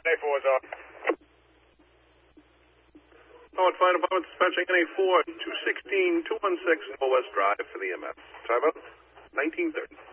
NA4 is off. Howard Fire Department dispatching NA4, 216-216 Northwest Drive for the EMS. Travel, 1930.